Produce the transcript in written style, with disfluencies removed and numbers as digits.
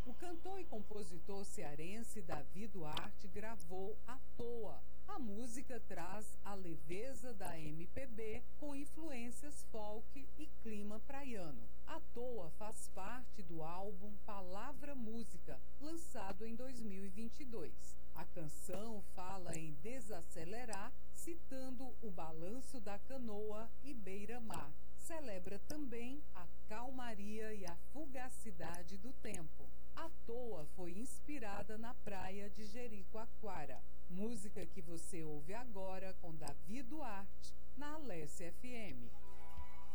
O cantor e compositor cearense Davi Duarte gravou À Toa. A música traz a leveza da MPB com influências folk e clima praiano. À Toa faz parte do álbum Palavra Música, lançado em 2022. A canção fala em desacelerar, citando o balanço da canoa e beira-mar. Celebra também a calmaria e a fugacidade do tempo. À Toa foi inspirada na praia de Jericoacoara. Música que você ouve agora com Davi Duarte na Alessia FM.